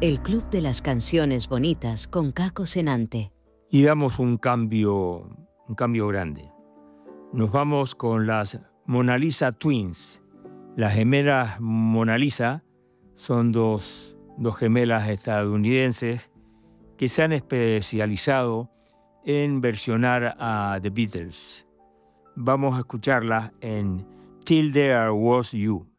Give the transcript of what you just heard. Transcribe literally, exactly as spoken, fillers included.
El Club de las Canciones Bonitas con Caco Senante. Y damos un cambio, un cambio grande. Nos vamos con las Mona Lisa Twins. Las gemelas Mona Lisa son dos, dos gemelas estadounidenses que se han especializado en versionar a The Beatles. Vamos a escucharlas en Till There Was You.